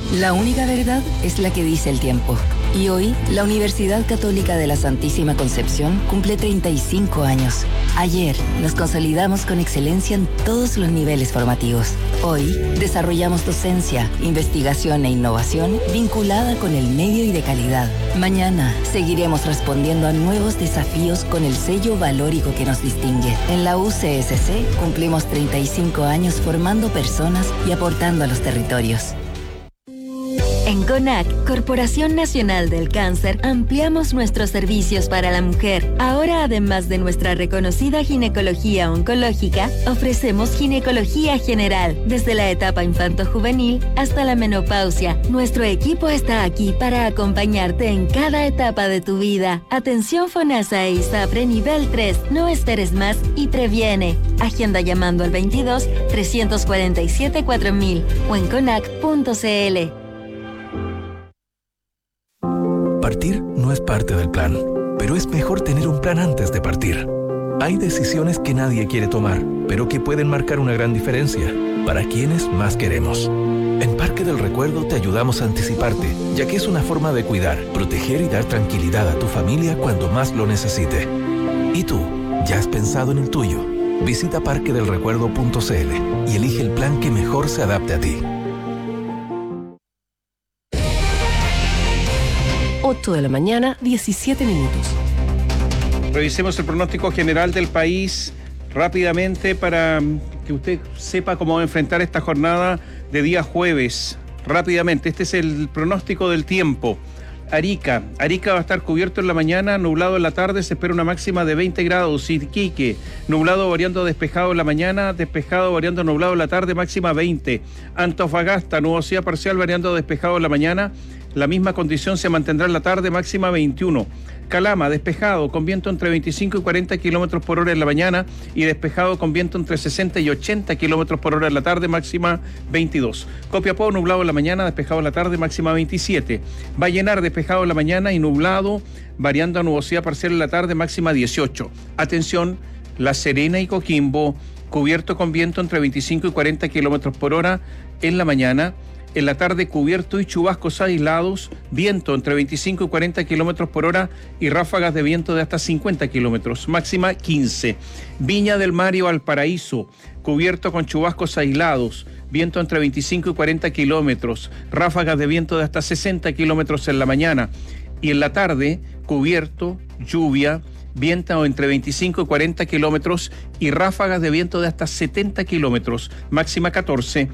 La única verdad es la que dice el tiempo. Y hoy, la Universidad Católica de la Santísima Concepción cumple 35 años. Ayer, nos consolidamos con excelencia en todos los niveles formativos. Hoy, desarrollamos docencia, investigación e innovación vinculada con el medio y de calidad. Mañana, seguiremos respondiendo a nuevos desafíos con el sello valórico que nos distingue. En la UCSC, cumplimos 35 años formando personas y aportando a los territorios. En CONAC, Corporación Nacional del Cáncer, ampliamos nuestros servicios para la mujer. Ahora, además de nuestra reconocida ginecología oncológica, ofrecemos ginecología general, desde la etapa infanto-juvenil hasta la menopausia. Nuestro equipo está aquí para acompañarte en cada etapa de tu vida. Atención FONASA e ISAPRE nivel 3. No esperes más y previene. Agenda llamando al 22 347 4000 o en conac.cl. Partir no es parte del plan, pero es mejor tener un plan antes de partir. Hay decisiones que nadie quiere tomar, pero que pueden marcar una gran diferencia para quienes más queremos. En Parque del Recuerdo te ayudamos a anticiparte, ya que es una forma de cuidar, proteger y dar tranquilidad a tu familia cuando más lo necesite. ¿Y tú? ¿Ya has pensado en el tuyo? Visita parquedelrecuerdo.cl y elige el plan que mejor se adapte a ti. 8 de la mañana, 17 minutos. Revisemos el pronóstico general del país rápidamente para que usted sepa cómo va a enfrentar esta jornada de día jueves. Rápidamente, este es el pronóstico del tiempo. Arica va a estar cubierto en la mañana, nublado en la tarde, se espera una máxima de 20 grados. Iquique, nublado variando despejado en la mañana, despejado variando nublado en la tarde, máxima 20. Antofagasta, nubosidad parcial variando despejado en la mañana, la misma condición se mantendrá en la tarde, máxima 21. Calama, despejado, con viento entre 25 y 40 kilómetros por hora en la mañana y despejado con viento entre 60 y 80 kilómetros por hora en la tarde, máxima 22. Copiapó, nublado en la mañana, despejado en la tarde, máxima 27. Vallenar, despejado en la mañana y nublado, variando a nubosidad parcial en la tarde, máxima 18. Atención, La Serena y Coquimbo, cubierto con viento entre 25 y 40 kilómetros por hora en la mañana. En la tarde cubierto y chubascos aislados, viento entre 25 y 40 kilómetros por hora y ráfagas de viento de hasta 50 kilómetros, máxima 15. Viña del Mar y Valparaíso, cubierto con chubascos aislados, viento entre 25 y 40 kilómetros, ráfagas de viento de hasta 60 kilómetros en la mañana. Y en la tarde, cubierto, lluvia, viento entre 25 y 40 kilómetros y ráfagas de viento de hasta 70 kilómetros, máxima 14.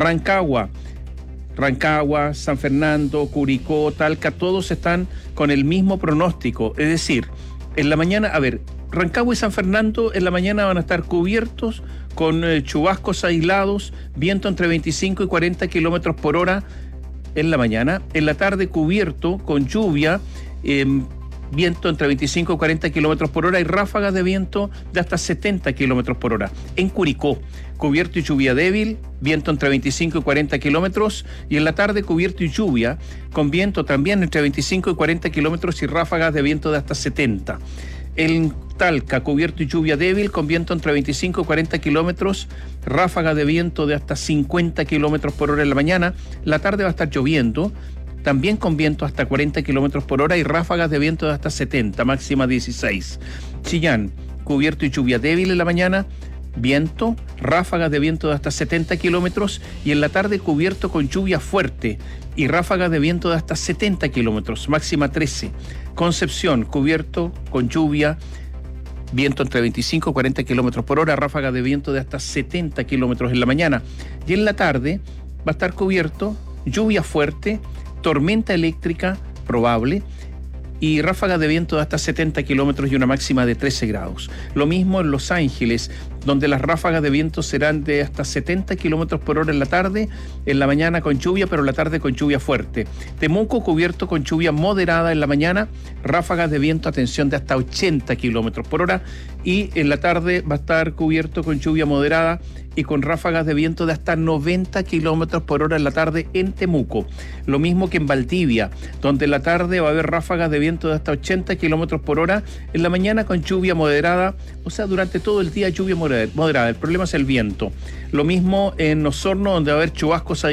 Rancagua, San Fernando, Curicó, Talca, todos están con el mismo pronóstico. Es decir, en la mañana, Rancagua y San Fernando en la mañana van a estar cubiertos con chubascos aislados, viento entre 25 y 40 kilómetros por hora en la mañana. En la tarde cubierto con lluvia, viento entre 25 y 40 kilómetros por hora y ráfagas de viento de hasta 70 kilómetros por hora. En Curicó, cubierto y lluvia débil, viento entre 25 y 40 kilómetros, y en la tarde cubierto y lluvia, con viento también entre 25 y 40 kilómetros y ráfagas de viento de hasta 70. En Talca, cubierto y lluvia débil, con viento entre 25 y 40 kilómetros, ráfagas de viento de hasta 50 kilómetros por hora en la mañana. La tarde va a estar lloviendo, también con viento hasta 40 kilómetros por hora y ráfagas de viento de hasta 70, máxima 16. Chillán, cubierto y lluvia débil en la mañana, viento, ráfagas de viento de hasta 70 kilómetros y en la tarde cubierto con lluvia fuerte y ráfagas de viento de hasta 70 kilómetros, máxima 13. Concepción, cubierto con lluvia, viento entre 25 y 40 kilómetros por hora, ráfagas de viento de hasta 70 kilómetros en la mañana. Y en la tarde va a estar cubierto, lluvia fuerte, tormenta eléctrica probable y ráfagas de viento de hasta 70 kilómetros y una máxima de 13 grados. Lo mismo en Los Ángeles, donde las ráfagas de viento serán de hasta 70 kilómetros por hora en la tarde, en la mañana con lluvia, pero en la tarde con lluvia fuerte. Temuco cubierto con lluvia moderada en la mañana, ráfagas de viento, atención, de hasta 80 kilómetros por hora, y en la tarde va a estar cubierto con lluvia moderada y con ráfagas de viento de hasta 90 kilómetros por hora en la tarde en Temuco. Lo mismo que en Valdivia, donde en la tarde va a haber ráfagas de viento de hasta 80 kilómetros por hora, en la mañana con lluvia moderada, o sea, durante todo el día lluvia moderada. El problema es el viento. Lo mismo en Osorno, donde va a haber chubascos